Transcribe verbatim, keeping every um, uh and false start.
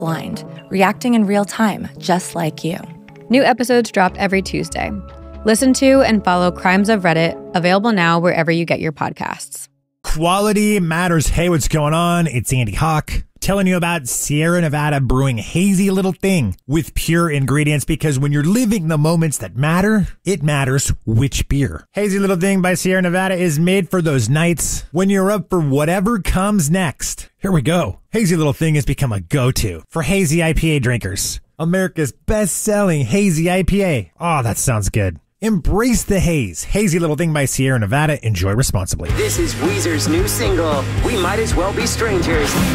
blind, reacting in real time, just like you. New episodes drop every Tuesday. Listen to and follow Crimes of Reddit, available now wherever you get your podcasts. Quality matters. Hey, what's going on? It's Andy Hawk telling you about Sierra Nevada brewing Hazy Little Thing with pure ingredients, because when you're living the moments that matter, it matters which beer. Hazy Little Thing by Sierra Nevada is made for those nights when you're up for whatever comes next. Here we go. Hazy Little Thing has become a go-to for hazy I P A drinkers. America's best-selling hazy I P A. Oh, that sounds good. Embrace the haze. Hazy Little Thing by Sierra Nevada. Enjoy responsibly. This is Weezer's new single, We Might As Well Be Strangers.